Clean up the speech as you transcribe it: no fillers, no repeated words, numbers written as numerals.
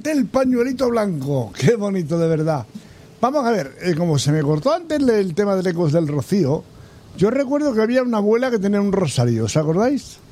Ponte el pañuelito blanco. Qué bonito, de verdad. Vamos a ver, como se me cortó antes el tema del Ecos del Rocío, yo recuerdo que había una abuela que tenía un rosario, ¿os acordáis?